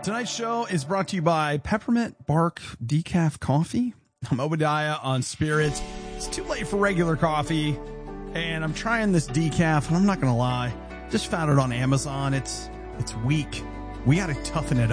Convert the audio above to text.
Tonight's show is brought to you by Peppermint Bark Decaf Coffee. I'm Obadiah on Spirits. It's too late for regular coffee, and I'm trying this decaf, and I'm not going to lie. Just found it on Amazon. It's weak. We got to toughen it up.